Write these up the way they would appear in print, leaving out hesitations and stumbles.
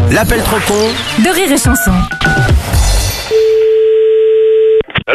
L'appel trop con de Rire et Chanson. Allô ?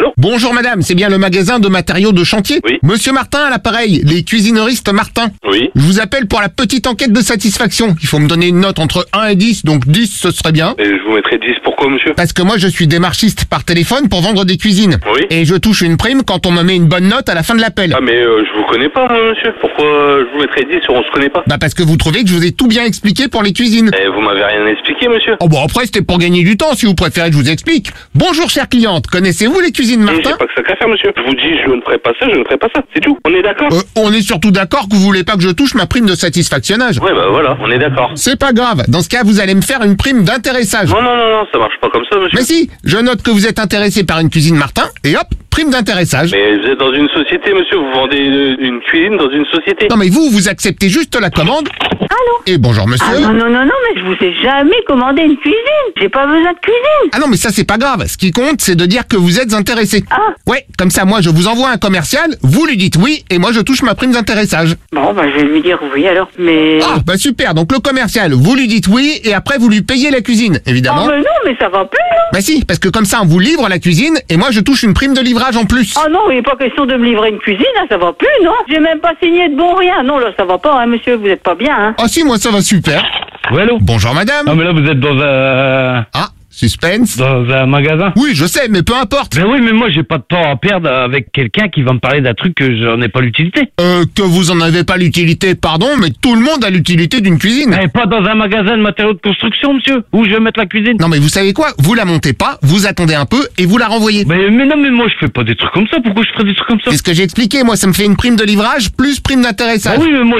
Bonjour madame, c'est bien le magasin de matériaux de chantier ? Oui. Monsieur Martin à l'appareil, les cuisineristes Martin. Oui. Je vous appelle pour la petite enquête de satisfaction. Il faut me donner une note entre 1 et 10, donc 10 ce serait bien. Et je vous mettrai 10 pourquoi, monsieur ? Parce que moi je suis démarchiste par téléphone pour vendre des cuisines. Oui. Et je touche une prime quand on me met une bonne note à la fin de l'appel. Ah mais je vous connais pas, monsieur. Pourquoi je vous mettrai 10 si on se connaît pas ? Bah parce que vous trouvez que je vous ai tout bien expliqué pour les cuisines. Et vous m'avez rien expliqué, monsieur. Oh bon après c'était pour gagner du temps si vous préférez que je vous explique. Bonjour chère cliente, connaissez-vous les cuisines Et Martin ? j'ai pas que ça qu'à faire, monsieur. Je vous dis, je ne ferai pas ça, je ne ferai pas ça. C'est tout. On est d'accord ? On est surtout d'accord que vous voulez pas que je touche ma prime de satisfactionnage. Ouais, bah voilà, on est d'accord. C'est pas grave, dans ce cas vous allez me faire une prime d'intéressage. Non, ça marche pas comme ça, monsieur. Mais si, je note que vous êtes intéressé par une cuisine Martin, et hop, prime d'intéressage. Mais vous êtes dans une société, monsieur. Vous vendez une cuisine dans une société. Non mais vous acceptez juste la commande. Allô ? Et bonjour monsieur. Ah non, mais je vous ai jamais commandé une cuisine. J'ai pas besoin de cuisine. Ah non mais ça c'est pas grave, ce qui compte c'est de dire que vous êtes intéressé. Ah. Ouais, comme ça moi je vous envoie un commercial, vous lui dites oui, et moi je touche ma prime d'intéressage. Bon, bah je vais lui dire oui alors, mais... Ah bah super, donc le commercial, vous lui dites oui, et après vous lui payez la cuisine, évidemment. Oh mais non, mais ça va plus, non ? Bah si, parce que comme ça on vous livre la cuisine, et moi je touche une prime de livrage en plus. Oh non, il n'est pas question de me livrer une cuisine, hein, ça va plus, non ? J'ai même pas signé de bon rien. Non, là, ça va pas, hein, monsieur, vous êtes pas bien, hein. Ah si, moi ça va super. Ouais, allô ? Bonjour madame. Non, mais là, vous êtes Ah, suspense. dans un magasin. Oui, je sais, mais peu importe. Ben oui, mais moi, j'ai pas de temps à perdre avec quelqu'un qui va me parler d'un truc que j'en ai pas l'utilité. Que vous en avez pas l'utilité, pardon, mais tout le monde a l'utilité d'une cuisine. Mais pas dans un magasin de matériaux de construction, monsieur, où je vais mettre la cuisine. Non mais vous savez quoi, vous la montez pas, vous attendez un peu et vous la renvoyez. Mais non, mais moi, je fais pas des trucs comme ça. Pourquoi je ferais des trucs comme ça ? C'est ce que j'ai expliqué, moi ça me fait une prime de livrage plus prime d'intéressage. Ah oui, mais moi,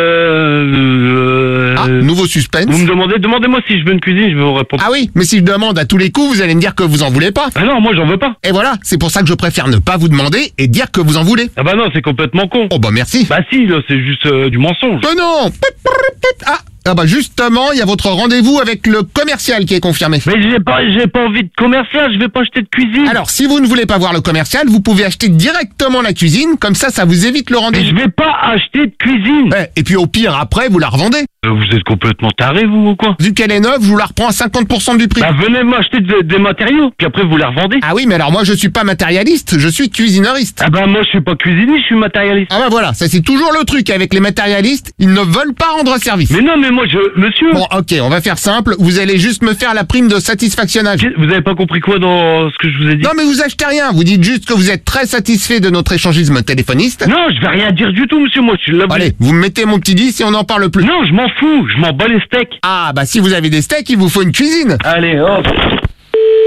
Ah, nouveau suspense. Vous me demandez-moi si je veux une cuisine, je vais vous répondre. Ah oui, mais si je demande à tous les coups, vous allez me dire que vous en voulez pas. Ah non, moi, j'en veux pas. Et voilà, c'est pour ça que je préfère ne pas vous demander et dire que vous en voulez. Ah bah non, c'est complètement con. Oh bah merci. Bah si, là, c'est juste du mensonge. Mais non. Ah bah justement, il y a votre rendez-vous avec le commercial qui est confirmé. Mais j'ai pas envie de commercial, je vais pas acheter de cuisine. Alors, si vous ne voulez pas voir le commercial, vous pouvez acheter directement la cuisine, comme ça vous évite le Mais rendez-vous. je vais pas acheter de cuisine. Ouais, et puis au pire, après, vous la revendez. Vous êtes complètement taré, vous, ou quoi ? Vu qu'elle est neuve, je vous la reprends à 50% du prix. Bah venez m'acheter des matériaux, puis après vous les revendez. Ah oui, mais alors moi je suis pas matérialiste, je suis cuisineuriste. Ah bah moi je suis pas cuisinier, je suis matérialiste. Ah bah voilà, ça c'est toujours le truc avec les matérialistes, ils ne veulent pas rendre service. Mais non, mais moi monsieur... Bon ok, on va faire simple, vous allez juste me faire la prime de satisfactionnage. Vous avez pas compris quoi dans ce que je vous ai dit ? Non mais vous achetez rien, vous dites juste que vous êtes très satisfait de notre échangisme téléphoniste. Non, je vais rien dire du tout, monsieur, moi je suis là. Allez, vous me mettez mon petit 10 et on n'en parle plus. Non, je m'en fous, je m'en bats les steaks. Ah bah si vous avez des steaks, il vous faut une cuisine. Allez, hop.